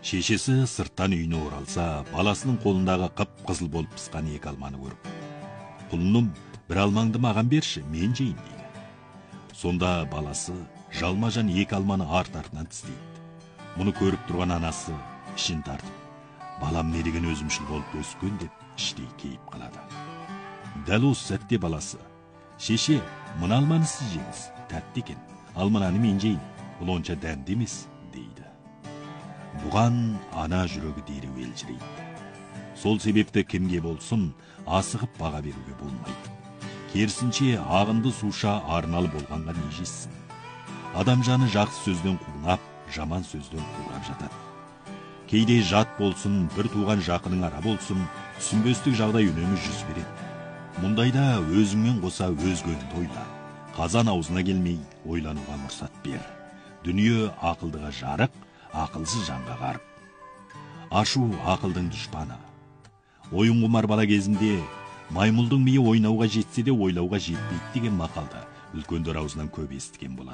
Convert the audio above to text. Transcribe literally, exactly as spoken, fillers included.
Шешесі сырттан үйіне оралса, баласының қолындағы қып-қызыл болып пысқан екі алманы көріп, «Құлыным, бір алмаңды маған берші, мен жейін» дейді. Сонда баласы жалма-жан екі алманы арт-артынан тістейді. Мұны көріп тұрған анасы ішін тартып, «Балам не деген өзімшіл болып өскен» деп іштей кейіп қалады. Дәл осы сәтте баласы, «Шеше, мына алманы сіз жеңіз, тәтті екен, ал мынаны мен жейін, бұл онша дәмді емес» дейді. Бұған ана жүрегі дереу елжірейді. Сол себепті кімге болсын асығып баға беруге болмайды. Керісінше ағынды суша арналы болғанға не жетсін. Адам жаны жақсы сөзден қуынап, жаман сөзден қурап жатады. Кейде жат болсын, бір туған жақының ара болсын, түсінбестік жағдай үнемі жүз береді. Мұндайда өзіңмен қоса өзгені ойла. Қазан аузына келмей ойлануға мұрсат бер. Дүние ақылдыға жарық, ақылсыз жанға қарып. Ашу ақылдың дұшпаны. Ойын құмар бала кезінде маймылдың миы ойнауға жетсе де ойлауға жетпейді деген мақалды үлкендер аузынан көп естіген болады.